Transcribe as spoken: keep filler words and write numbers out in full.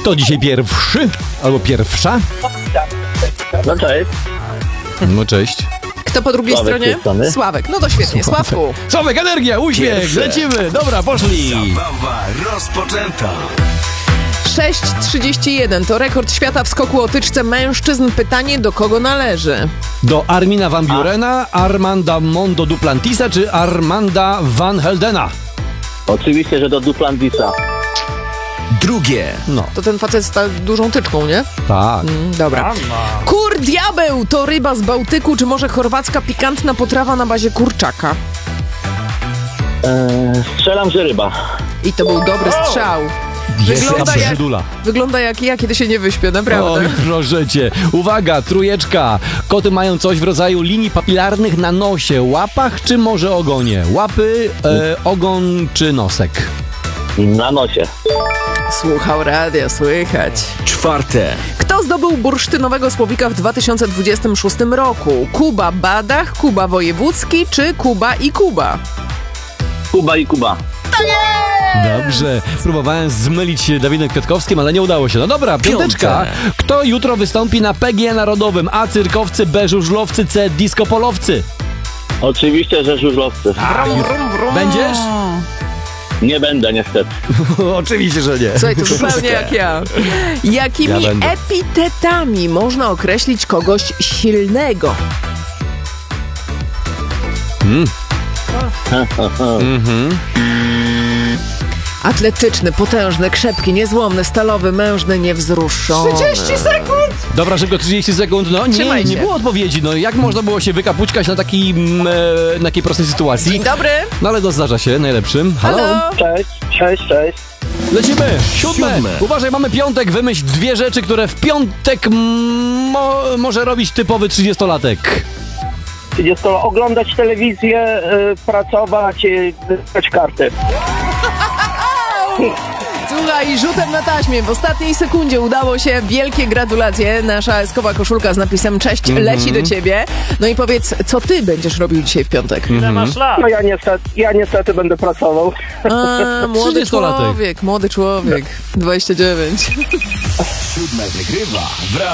Kto dzisiaj pierwszy? Albo pierwsza? No cześć. No cześć. Kto po drugiej Sławek z tej stronie? strony. Sławek. No to świetnie, Sławku. Sławek, energia, uśmiech, Pierwsze. lecimy. Dobra, poszli. Zabawa rozpoczęta. sześć trzydzieści jeden to rekord świata w skoku o tyczce mężczyzn. Pytanie, do kogo należy? Do Armina Van Burena, Armanda Mondo Duplantisa czy Armanda Van Heldena? Oczywiście, że do Duplandisa. Drugie. No, To ten facet z ta dużą tyczką, nie? tak. Mm, dobra. Kur diabeł to ryba z Bałtyku, czy może chorwacka pikantna potrawa na bazie kurczaka? Eee, strzelam, że ryba. I to był dobry strzał. Wygląda Jest jak, Żydula. wygląda jak ja, kiedy się nie wyśpię, naprawdę. Oj, proszę cię. Uwaga, trójeczka. Koty mają coś w rodzaju linii papilarnych na nosie, łapach czy może ogonie? Łapy, e, ogon czy nosek? Na nosie. Słuchał radia, słychać. Czwarte. Kto zdobył bursztynowego słowika w dwa tysiące dwudziestym szóstym roku? Kuba Badach, Kuba Wojewódzki czy Kuba i Kuba? Kuba i Kuba. Dobrze. Próbowałem zmylić się Dawidem Kwiatkowskim, ale nie udało się. No dobra, piąteczka. Piąte. Kto jutro wystąpi na P G Narodowym? A cyrkowcy, B żużlowcy, C disco-polowcy? Oczywiście, że żużlowcy. Brum, brum, brum. Będziesz? Nie będę niestety. Oczywiście, że nie. Słuchaj, to zupełnie jak ja. Jakimi Ja będę. epitetami można określić kogoś silnego? Atletyczny, potężny, krzepki, niezłomny, stalowy, mężny, niewzruszony. trzydzieści sekund! Dobra, szybko trzydzieści sekund. No nie, Trzymaj nie się. było odpowiedzi. No jak można było się wykapućkać na takiej, mm, e, na takiej prostej sytuacji? Dzień dobry. No ale to zdarza się najlepszym. Halo? Halo? Cześć, cześć, cześć. Lecimy! Siódme. Siódme. Uważaj, mamy piątek. Wymyśl dwie rzeczy, które w piątek mm, mo, może robić typowy trzydziestolatek. trzydzieści oglądać telewizję, y, pracować, y, wybrać karty. Słuchaj, rzutem na taśmie w ostatniej sekundzie udało się. Wielkie gratulacje. Nasza eskowa koszulka z napisem cześć leci do ciebie. No i powiedz, co ty będziesz robił dzisiaj w piątek? No ja niestety, ja niestety będę pracował. A, młody trzydziestolatek. człowiek, młody człowiek. dwadzieścia dziewięć. Siódme wygrywa. Wraz